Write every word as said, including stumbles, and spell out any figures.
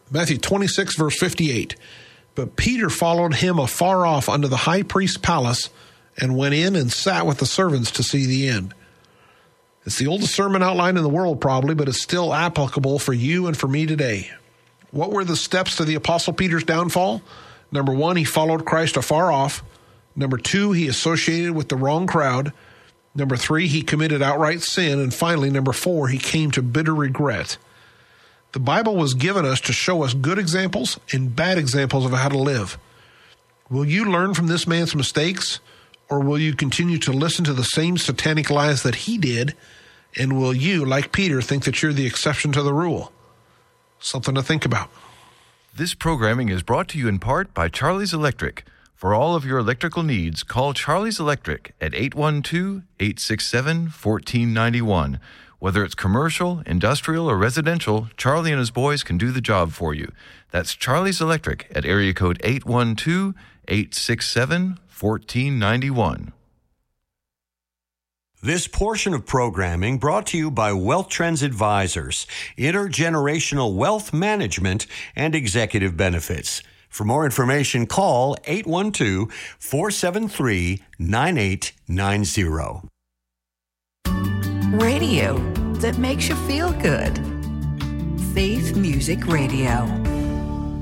Matthew twenty-six, verse fifty-eight. But Peter followed him afar off unto the high priest's palace and went in and sat with the servants to see the end. It's the oldest sermon outline in the world probably, but it's still applicable for you and for me today. What were the steps to the Apostle Peter's downfall? Number one, he followed Christ afar off. Number two, he associated with the wrong crowd. Number three, he committed outright sin. And finally, number four, he came to bitter regret. The Bible was given us to show us good examples and bad examples of how to live. Will you learn from this man's mistakes, or will you continue to listen to the same satanic lies that he did? And will you, like Peter, think that you're the exception to the rule? Something to think about. This programming is brought to you in part by Charlie's Electric. For all of your electrical needs, call Charlie's Electric at eight one two, eight six seven, one four nine one. Whether it's commercial, industrial, or residential, Charlie and his boys can do the job for you. That's Charlie's Electric at area code eight one two, eight six seven, one four nine one. This portion of programming brought to you by Wealth Trends Advisors, intergenerational wealth management and executive benefits. For more information, call eight one two, four seven three, nine eight nine zero. Radio that makes you feel good. Faith Music Radio.